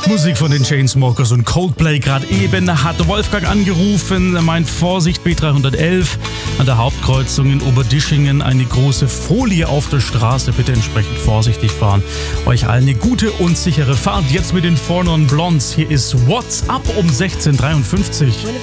Musik von den Chainsmokers und Coldplay. Gerade eben hat Wolfgang angerufen, er meint Vorsicht B311 an der Hauptkreuzung in Oberdischingen, eine große Folie auf der Straße, bitte entsprechend vorsichtig fahren. Euch allen eine gute und sichere Fahrt. Jetzt mit den Four Non Blondes, hier ist What's Up um 16:53.